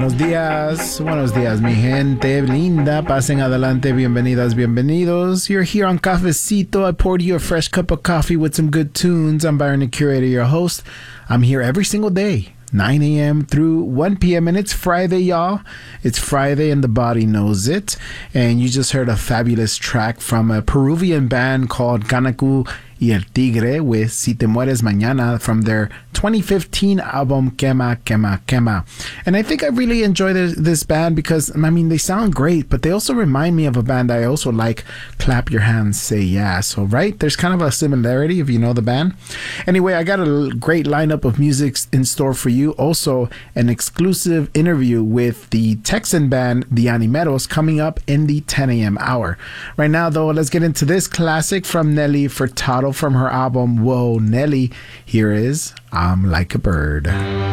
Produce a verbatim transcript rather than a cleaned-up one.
Buenos días, buenos días, mi gente linda. Pasen adelante, bienvenidas, bienvenidos. You're here on Cafecito. I poured you a fresh cup of coffee with some good tunes. I'm Byron, the curator, your host. I'm here every single day, nine a.m. through one p.m. And it's Friday, y'all. It's Friday and the body knows it. And you just heard a fabulous track from a Peruvian band called Canacu y el Tigre with Si Te Mueres Mañana from their twenty fifteen album Quema, Quema, Quema. And I think I really enjoy this, this band because, I mean, they sound great, but they also remind me of a band I also like, Clap Your Hands, Say Yeah. So, right? There's kind of a similarity if you know the band. Anyway, I got a great lineup of music in store for you. Also, an exclusive interview with the Texan band, The Animeros, coming up in the ten a.m. hour. Right now, though, let's get into this classic from Nelly Furtado from her album Whoa Nelly. Here is I'm Like a Bird.